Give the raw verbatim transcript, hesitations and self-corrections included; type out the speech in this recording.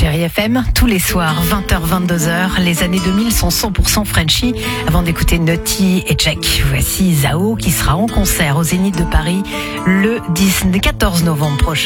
Chérie F M, tous les soirs, vingt heures vingt-deux heures, les années deux mille sont cent pour cent Frenchy. Avant d'écouter Naughty et Jack, voici Zao qui sera en concert au Zénith de Paris le quatorze novembre prochain.